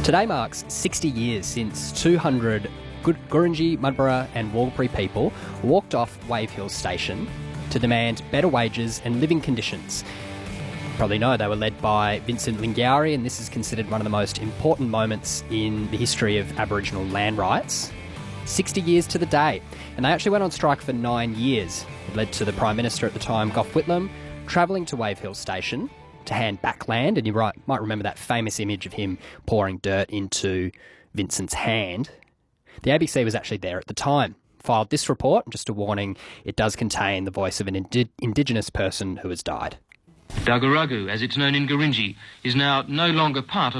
Today marks 60 years since 200 Gurindji, Mudburra and Warlpiri people walked off Wave Hill Station to demand better wages and living conditions. You probably know they were led by Vincent Lingiari, and this is considered one of the most important moments in the history of Aboriginal land rights. 60 years to the day. And they actually went on strike for 9 years. It led to the Prime Minister at the time, Gough Whitlam, travelling to Wave Hill Station to hand back land, and you might remember that famous image of him pouring dirt into Vincent's hand. The ABC was actually there at the time, filed this report, just a warning, it does contain the voice of an Indigenous person who has died. Dagaragu, as it's known in Gurindji, is now no longer part of